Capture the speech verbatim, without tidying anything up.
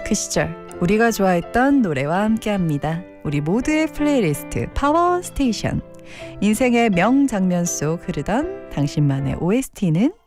그 시절 우리가 좋아했던 노래와 함께합니다. 우리 모두의 플레이리스트 파워 스테이션. 인생의 명장면 속 흐르던 당신만의 오에스티는